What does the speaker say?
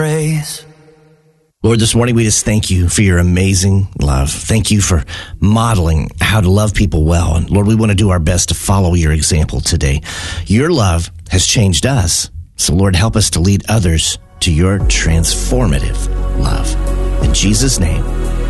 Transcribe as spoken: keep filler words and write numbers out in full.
Praise. Lord, this morning we just thank you for your amazing love. Thank you for modeling how to love people well. And Lord, we want to do our best to follow your example today. Your love has changed us. So Lord, help us to lead others to your transformative love. In Jesus' name,